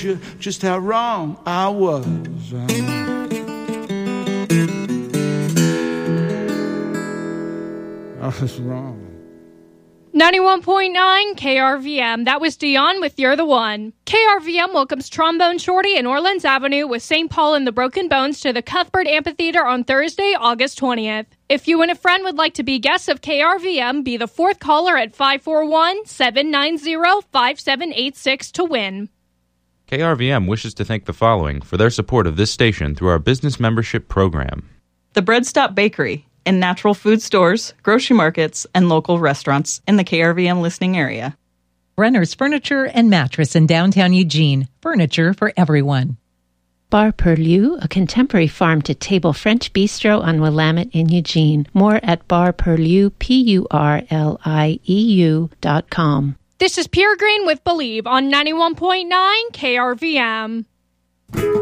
shows you just how wrong I was. I was wrong. 91.9 KRVM. That was Dion with You're the One. KRVM welcomes Trombone Shorty and Orleans Avenue with St. Paul and the Broken Bones to the Cuthbert Amphitheater on Thursday, August 20th. If you and a friend would like to be guests of KRVM, be the fourth caller at 541-790-5786 to win. KRVM wishes to thank the following for their support of this station through our business membership program. The Bread Stop Bakery, in natural food stores, grocery markets, and local restaurants in the KRVM listening area. Brenner's Furniture and Mattress in downtown Eugene. Furniture for everyone. Bar Perlieu, a contemporary farm-to-table French bistro on Willamette in Eugene. More at barperlieu, PURLIEU.com. This is Pure Green with Believe on 91.9 KRVM.